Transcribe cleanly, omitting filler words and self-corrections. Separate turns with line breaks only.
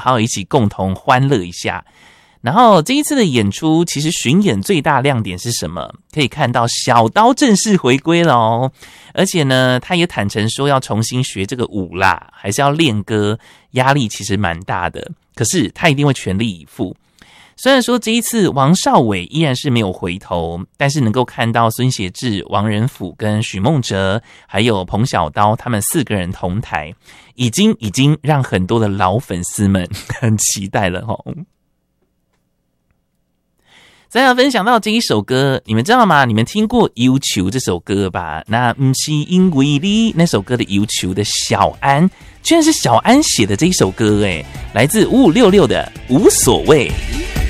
好好一起共同欢乐一下。然后这一次的演出，其实巡演最大亮点是什么？可以看到小刀正式回归了哦，而且呢，他也坦诚说要重新学这个舞啦，还是要练歌，压力其实蛮大的。可是他一定会全力以赴。虽然说这一次王少伟依然是没有回头，但是能够看到孙协志、王仁甫跟许孟哲，还有彭小刀他们4个人同台，已经让很多的老粉丝们很期待了齁。再要分享到这一首歌，你们知道吗？你们听过《忧愁》这首歌吧？那不是因为你那首歌的《忧愁》的小安，居然是小安写的这一首歌，来自5566的《无所谓》。